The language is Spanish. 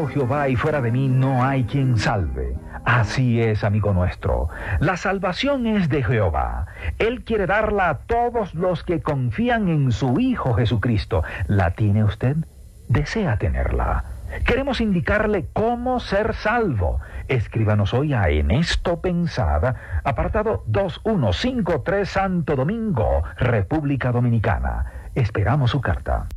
oh Jehová, y fuera de mí no hay quien salve. Así es, amigo nuestro. La salvación es de Jehová. Él quiere darla a todos los que confían en su Hijo Jesucristo. ¿La tiene usted? ¿Desea tenerla? Queremos indicarle cómo ser salvo. Escríbanos hoy a En Esto Pensada, apartado 2153, Santo Domingo, República Dominicana. Esperamos su carta.